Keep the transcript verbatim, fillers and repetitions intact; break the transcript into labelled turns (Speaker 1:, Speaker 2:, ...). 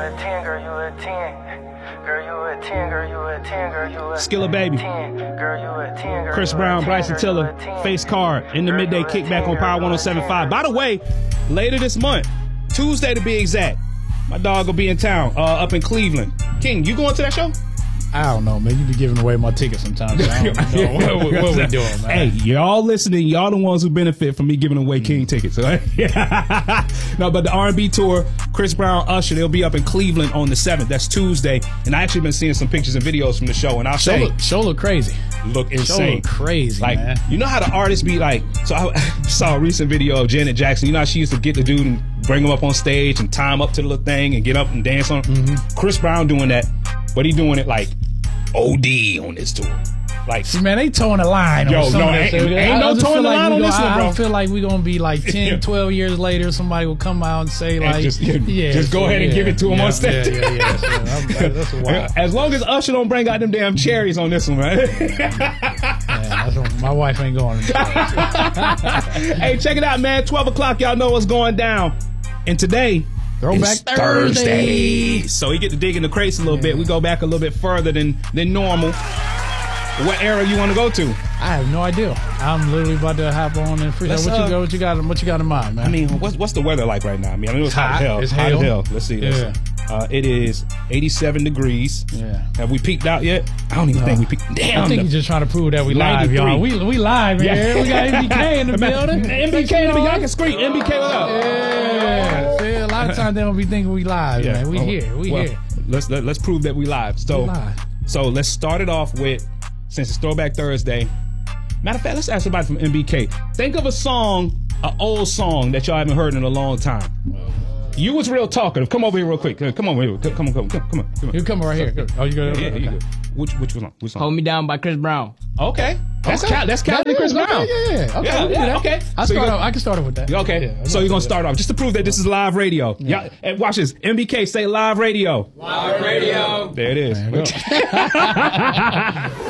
Speaker 1: a ten, girl, you a ten. Girl, you a ten, girl, you a ten, girl, you a
Speaker 2: Skilla Baby.
Speaker 1: ten. Girl, you a ten, girl,
Speaker 2: Chris
Speaker 1: you a
Speaker 2: Brown,
Speaker 1: ten,
Speaker 2: Bryson
Speaker 1: girl,
Speaker 2: Tiller,
Speaker 1: you a ten.
Speaker 2: Face Card in the
Speaker 1: Girl,
Speaker 2: midday
Speaker 1: you a
Speaker 2: kickback
Speaker 1: ten,
Speaker 2: on Power
Speaker 1: girl, you a
Speaker 2: one oh seven point five.
Speaker 1: ten.
Speaker 2: By the way, later this month, Tuesday to be exact, my dog will be in town, uh, up in Cleveland. King, you going to that show?
Speaker 3: I don't know, man. You be giving away my tickets sometimes. So I don't know what, what, what we doing, man.
Speaker 2: Hey, y'all listening, y'all the ones who benefit from me giving away King tickets. Right? No, but the R and B tour, Chris Brown, Usher, they'll be up in Cleveland on the seventh. That's Tuesday. And I actually been seeing some pictures and videos from the show, and I'll
Speaker 3: Show
Speaker 2: say,
Speaker 3: look, show look crazy.
Speaker 2: look
Speaker 3: Show
Speaker 2: insane.
Speaker 3: look crazy,
Speaker 2: Like,
Speaker 3: man.
Speaker 2: you know how the artists be like, so I saw a recent video of Janet Jackson. You know how she used to get the dude and bring him up on stage and tie him up to the little thing and get up and dance on him? Mm-hmm. Chris Brown doing that, but he doing it like O D on this tour. Like,
Speaker 3: See, man, they towing the line.
Speaker 2: Yo,
Speaker 3: on some
Speaker 2: no,
Speaker 3: of
Speaker 2: ain't-
Speaker 3: this shit.
Speaker 2: ain't
Speaker 3: I
Speaker 2: no
Speaker 3: just
Speaker 2: towing
Speaker 3: feel
Speaker 2: the
Speaker 3: like
Speaker 2: line
Speaker 3: we
Speaker 2: on
Speaker 3: go-
Speaker 2: this one,
Speaker 3: I,
Speaker 2: bro.
Speaker 3: I feel like we're going to be like ten, twelve years later, somebody will come out and say,
Speaker 2: and
Speaker 3: like,
Speaker 2: just,
Speaker 3: yeah,
Speaker 2: just go
Speaker 3: so,
Speaker 2: ahead and
Speaker 3: yeah,
Speaker 2: give it to him
Speaker 3: yeah,
Speaker 2: on stage.
Speaker 3: Yeah, yeah, yeah. So, I'm- that's wild.
Speaker 2: As long as Usher don't bring out them damn cherries on this one, right?
Speaker 3: Man, that's what, my wife ain't going.
Speaker 2: Hey, check it out, man. twelve o'clock, y'all know what's going down. And today,
Speaker 3: Throwback
Speaker 2: it's Thursday.
Speaker 3: Thursday.
Speaker 2: So we get to dig in the crates a little bit. We go back a little bit further than, than normal. What era you want to go to?
Speaker 3: I have no idea. I'm literally about to hop on and freestyle.
Speaker 2: Let's,
Speaker 3: What
Speaker 2: uh,
Speaker 3: you got? What you got? What you got in mind, man?
Speaker 2: I mean, what's what's the weather like right now? I mean, I know it's hot,
Speaker 3: Hot.
Speaker 2: as hell.
Speaker 3: It's
Speaker 2: hot
Speaker 3: hell.
Speaker 2: as hell. Let's see. Let's
Speaker 3: Yeah.
Speaker 2: see. Uh, it is eighty-seven degrees.
Speaker 3: Yeah.
Speaker 2: Have we peaked out yet? I don't even
Speaker 3: No.
Speaker 2: think we peaked. Damn.
Speaker 3: I think
Speaker 2: the-
Speaker 3: he's just trying to prove that we live,
Speaker 2: ninety-three.
Speaker 3: y'all. We we live, man.
Speaker 2: Yeah.
Speaker 3: We got M B K in the building.
Speaker 2: M B K, y'all can scream. M B K, what up?
Speaker 3: Yeah. See, a lot of times they don't be thinking we live,
Speaker 2: Yeah.
Speaker 3: man. We
Speaker 2: Oh,
Speaker 3: here. We
Speaker 2: well,
Speaker 3: here.
Speaker 2: Let's let, let's prove that we live. So
Speaker 3: We live.
Speaker 2: so let's start it off with, since it's Throwback Thursday. Matter of fact, let's ask somebody from M B K. Think of a song, an old song that y'all haven't heard in a long time. You was real talkative. Come over here real quick. Come over here. Come on, come on, come on, come on. Come on.
Speaker 3: You come right here. Oh, you go.
Speaker 2: Yeah,
Speaker 3: Okay.
Speaker 2: you good. Which which one? Which song?
Speaker 4: Hold Me Down by Chris Brown.
Speaker 2: Okay, that's
Speaker 3: Okay.
Speaker 2: Cal- that's Calvin and Chris
Speaker 3: Yeah,
Speaker 2: Brown.
Speaker 3: Yeah, yeah, yeah. Okay,
Speaker 2: Yeah,
Speaker 3: we can do
Speaker 2: yeah,
Speaker 3: that.
Speaker 2: okay.
Speaker 3: I
Speaker 2: So you
Speaker 3: start.
Speaker 2: go-
Speaker 3: off, I can start off with that.
Speaker 2: Okay,
Speaker 3: Yeah,
Speaker 2: so you're gonna start off just to prove that this is live radio. Yeah, and watch this. M B K say live radio.
Speaker 4: Live radio.
Speaker 2: There it is.
Speaker 3: There you go.